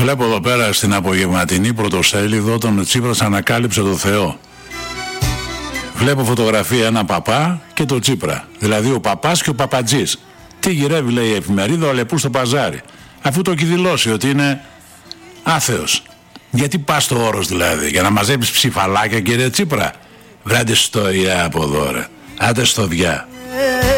Βλέπω εδώ πέρα στην απογευματινή πρωτοσέλιδο τον Τσίπρας ανακάλυψε το Θεό. Βλέπω φωτογραφία ένα παπά και το Τσίπρα. Δηλαδή ο παπάς και ο παπατζής. Τι γυρεύει, λέει η εφημερίδα, ο Αλεπού στο παζάρι. Αφού το έχει δηλώσει ότι είναι άθεος. Γιατί πας στο Όρος δηλαδή, για να μαζέψεις ψηφαλάκια, κύριε Τσίπρα? Βράντε στο ΙΑ από εδώ, ρε. Άντε στο διά.